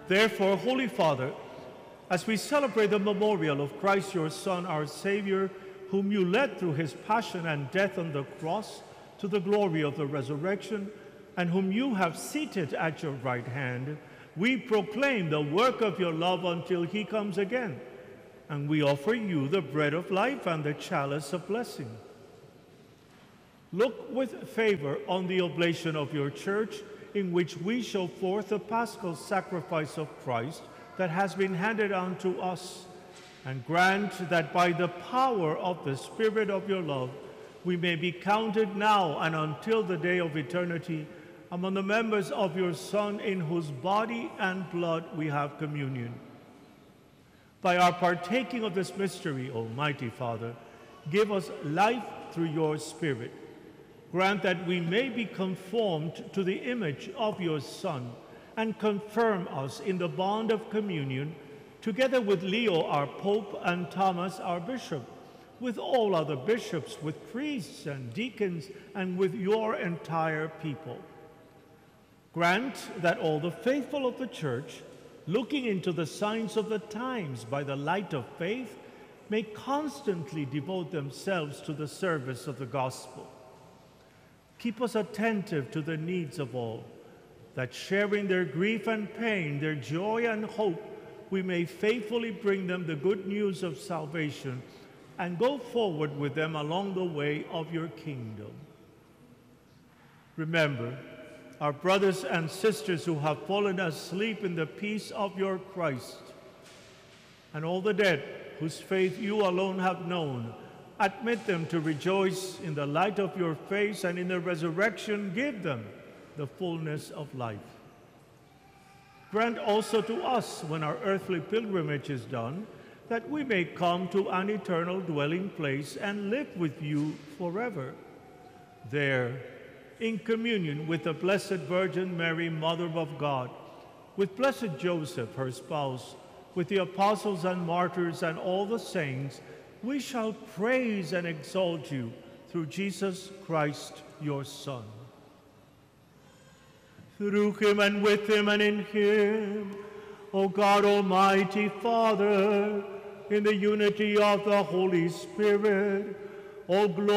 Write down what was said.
Therefore, Holy Father, as we celebrate the memorial of Christ your Son, our Savior, whom you led through his passion and death on the cross to the glory of the resurrection, and whom you have seated at your right hand, we proclaim the work of your love until he comes again. And we offer you the bread of life and the chalice of blessing. Look with favor on the oblation of your church, in which we show forth the paschal sacrifice of Christ that has been handed on to us, and grant that by the power of the Spirit of your love, we may be counted now and until the day of eternity among the members of your Son, in whose body and blood we have communion. By our partaking of this mystery, Almighty Father, give us life through your Spirit. Grant that we may be conformed to the image of your Son, and confirm us in the bond of communion, together with Leo our Pope and Thomas our Bishop, with all other bishops, with priests and deacons, and with your entire people. Grant that all the faithful of the Church, looking into the signs of the times by the light of faith, may constantly devote themselves to the service of the gospel. Keep us attentive to the needs of all, that sharing their grief and pain, their joy and hope, we may faithfully bring them the good news of salvation and go forward with them along the way of your kingdom. Remember our brothers and sisters who have fallen asleep in the peace of your Christ, and all the dead whose faith you alone have known. Admit them to rejoice in the light of your face, and in the resurrection give them the fullness of life. Grant also to us, when our earthly pilgrimage is done, that we may come to an eternal dwelling place and live with you forever. There, in communion with the Blessed Virgin Mary, Mother of God, with Blessed Joseph, her spouse, with the apostles and martyrs and all the saints, we shall praise and exalt you through Jesus Christ, your Son. Through him and with him and in him, O God, Almighty Father, in the unity of the Holy Spirit, all glory